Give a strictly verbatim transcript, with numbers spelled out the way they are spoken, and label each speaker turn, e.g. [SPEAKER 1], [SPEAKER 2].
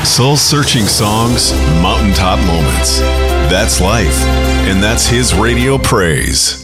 [SPEAKER 1] Soul-searching songs, mountaintop moments. That's life, and that's his Radio Praise.